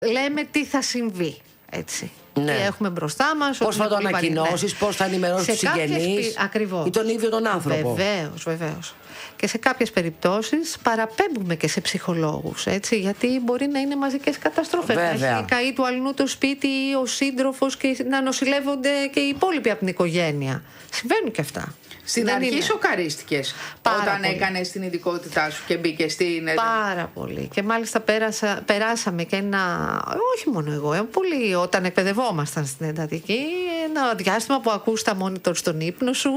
λέμε τι θα συμβεί, έτσι. Ναι. Τι έχουμε μπροστά μας. Πώς θα το ανακοινώσεις, πώς θα ενημερώσεις τους συγγενείς ή τον ίδιο τον άνθρωπο. Βεβαίως. Και σε κάποιες περιπτώσεις παραπέμπουμε και σε ψυχολόγους, έτσι, γιατί μπορεί να είναι μαζικές καταστροφές. Να έχει καεί του αλλού το σπίτι ή ο σύντροφος και να νοσηλεύονται και οι υπόλοιποι από την οικογένεια. Συμβαίνουν και αυτά. Στην αρχή σοκαρίστηκες όταν έκανες την ειδικότητά σου και μπήκες στην... Πάρα πολύ. Και μάλιστα περάσαμε και όχι μόνο εγώ, πολύ όταν εκπαιδευόμασταν στην εντατική, ένα διάστημα που ακούς τα monitor στον ύπνο σου.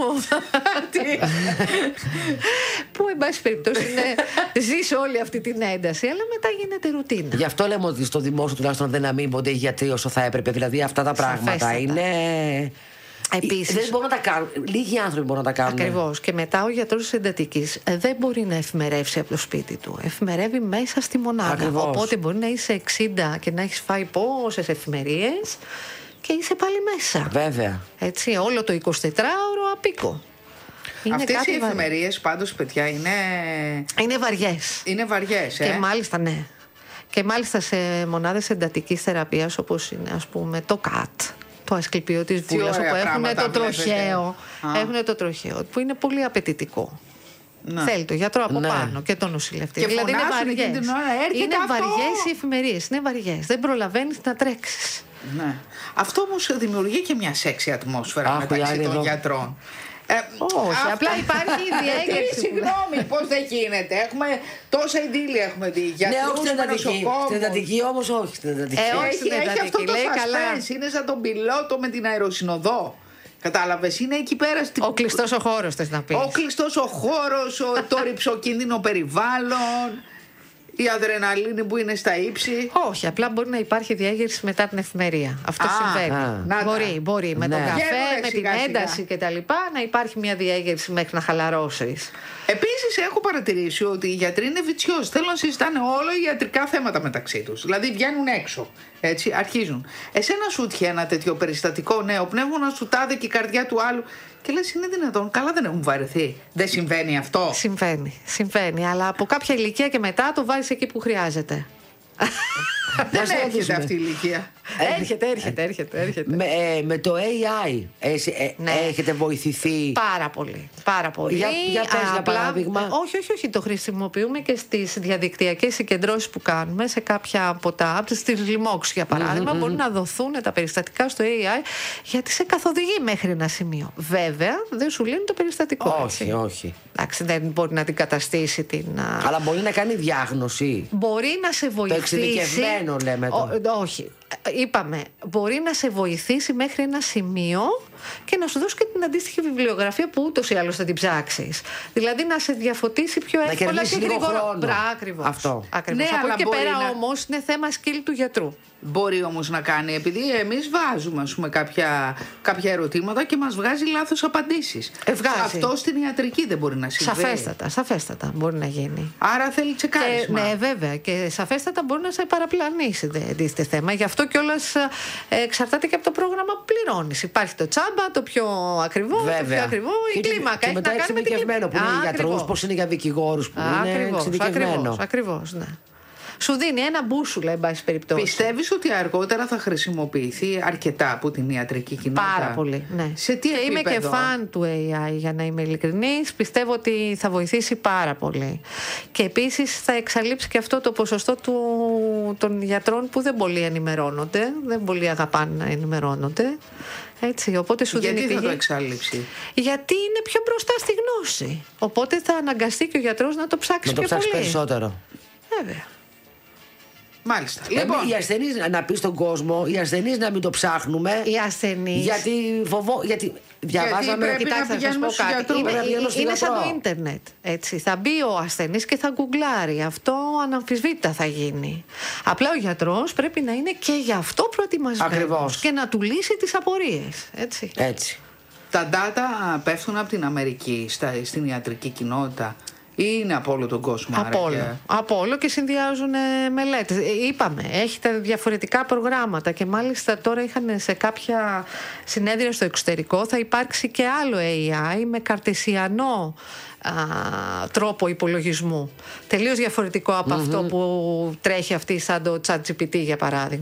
Που εν πάση περιπτώσει ζεις όλη αυτή την ένταση, αλλά μετά γίνεται ρουτίνα. Γι' αυτό λέμε ότι στο δημόσιο τουλάχιστον δεν αμείβονται οι γιατροί όσο θα έπρεπε. Δηλαδή αυτά τα πράγματα είναι... Επίσης, δεν μπορούν να τα κάνουν. Λίγοι άνθρωποι μπορούν να τα κάνουν. Ακριβώς. Και μετά ο γιατρός της εντατικής δεν μπορεί να εφημερεύσει από το σπίτι του. Εφημερεύει μέσα στη μονάδα. Ακριβώς. Οπότε μπορεί να είσαι 60 και να έχεις φάει πόσες εφημερίες και είσαι πάλι μέσα. Βέβαια. Έτσι, όλο το 24ωρο απίκο. Αυτές οι εφημερίες πάντως, παιδιά, είναι βαριές. Είναι βαριές, Και μάλιστα, ναι. Και μάλιστα σε μονάδες εντατικής θεραπείας, όπως είναι, ας πούμε, το ΚΑΤ, το ασκληπείο της Βούλας, όπου έχουν το τροχαίο. Έχουν το τροχαίο, που είναι πολύ απαιτητικό. Ναι. Θέλει το γιατρό από πάνω και τον νοσηλευτή. Και δηλαδή είναι βαριές. Είναι βαριές οι εφημερίες. Είναι βαριές. Δεν προλαβαίνεις να τρέξεις. Ναι. Αυτό όμως δημιουργεί και μια σεξι ατμόσφαιρα μεταξύ των γιατρών. Όχι, απλά υπάρχει η διέγερση. Συγγνώμη, πώς δεν γίνεται. Έχουμε τόσα ειδήλια, έχουμε δει. Γιατρούς με νοσοκόμους. Στην εντατική όμως όχι. Έχει αυτό το suspense. Είναι σαν τον πιλότο με την αεροσυνοδό. Κατάλαβες, είναι εκεί πέρα. Ο κλειστός ο χώρος, θες να πεις. Ο κλειστός ο χώρος, το ρυψοκίνδυνο περιβάλλον. Η αδρεναλίνη που είναι στα ύψη. Όχι, απλά μπορεί να υπάρχει διέγερση μετά την εφημερία. Αυτό συμβαίνει. Μπορεί με τον καφέ, με την ένταση κτλ. Να υπάρχει μια διέγερση μέχρι να χαλαρώσεις. Επίσης, έχω παρατηρήσει ότι οι γιατροί είναι βιτσιόζοι. Θέλουν να συζητάνε όλα ιατρικά θέματα μεταξύ τους. Δηλαδή βγαίνουν έξω. Έτσι, αρχίζουν. Εσένα σου τυχαίνει ένα τέτοιο περιστατικό νέο πνεύμα, σου τάδε και η καρδιά του άλλου. Και λες, είναι δυνατόν, καλά δεν έχουν βαρεθεί. Δεν συμβαίνει αυτό. Συμβαίνει, αλλά από κάποια ηλικία και μετά το βάζεις εκεί που χρειάζεται. Δεν έρχεται αυτή η ηλικία. Έρχεται. Με το AI έχετε βοηθηθεί? Πάρα πολύ. Για πες ένα παράδειγμα. Όχι, το χρησιμοποιούμε και στις διαδικτυακές συγκεντρώσεις που κάνουμε σε κάποια από τα apps, στις Limox για παράδειγμα, μπορούν να δοθούν τα περιστατικά στο AI, γιατί σε καθοδηγεί μέχρι ένα σημείο. Βέβαια, δεν σου λύνει το περιστατικό. Όχι. Εντάξει, δεν μπορεί να την καταστήσει την... Αλλά μπορεί να κάνει διάγνωση. Μπορεί να σε βοηθήσει. Το εξειδικευμένο λέμε. Όχι. Είπαμε, μπορεί να σε βοηθήσει μέχρι ένα σημείο και να σου δώσει και την αντίστοιχη βιβλιογραφία που ούτως ή άλλως θα την ψάξεις. Δηλαδή να σε διαφωτίσει πιο εύκολα και γρήγορα. Ακριβώς. Αυτό. Ναι, από εκεί και πέρα όμως είναι θέμα skill του γιατρού. Μπορεί όμως να κάνει, επειδή εμείς βάζουμε ας πούμε, κάποια ερωτήματα και μας βγάζει λάθος απαντήσεις. Αυτό στην ιατρική δεν μπορεί να συμβεί. Σαφέστατα μπορεί να γίνει. Άρα θέλει τσεκάρισμα. Ναι, βέβαια. Και σαφέστατα μπορεί να σε παραπλανήσει αντίστοιχο θέμα. Γι' αυτό κιόλας εξαρτάται και από το πρόγραμμα που πληρώνεις. Υπάρχει το τσάμπα, το πιο ακριβό, το πιο ακριβό, η κλίμακα. Και μετά εξειδικευμένο που είναι για γιατρούς, πώς είναι για δικηγόρους που είναι εξειδικευμένο. Ακριβώς, ναι. Σου δίνει ένα μπούσουλα, εν πάση περιπτώσει. Πιστεύεις ότι αργότερα θα χρησιμοποιηθεί αρκετά από την ιατρική κοινότητα? Πάρα πολύ, ναι. Σε τι επίπεδο? Είμαι και φαν του AI, για να είμαι ειλικρινής. Πιστεύω ότι θα βοηθήσει πάρα πολύ. Και επίσης θα εξαλείψει και αυτό το ποσοστό των γιατρών που δεν πολύ ενημερώνονται, δεν πολύ αγαπάνε να ενημερώνονται. Έτσι, οπότε σου γιατί δίνει θα το εξαλείψει? Γιατί είναι πιο μπροστά στη γνώση. Οπότε θα αναγκαστεί και ο γιατρός να το ψάξει πιο πολύ. Να το ψάξει περισσότερο. Βέβαια. Μάλιστα. Λοιπόν, οι ασθενείς, να πει στον κόσμο, οι ασθενείς να μην το ψάχνουμε. Οι ασθενείς. Γιατί διαβάζαμε. Κοιτάξτε, να σας πω κάτι. Είναι σαν το ίντερνετ. Έτσι. Θα μπει ο ασθενής και θα γκουγκλάρει. Αυτό αναμφισβήτητα θα γίνει. Απλά ο γιατρός πρέπει να είναι και γι' αυτό προετοιμασμένος. Και να του λύσει τις απορίες. Έτσι. Τα data πέφτουν από την Αμερική στην ιατρική κοινότητα. Ή είναι από όλο τον κόσμο? Από όλο και συνδυάζουν μελέτες. Είπαμε, έχετε διαφορετικά προγράμματα και μάλιστα τώρα είχαν σε κάποια συνέδρια στο εξωτερικό θα υπάρξει και άλλο AI με καρτεσιανό τρόπο υπολογισμού. Τελείως διαφορετικό από αυτό που τρέχει αυτή σαν το ChatGPT για παράδειγμα.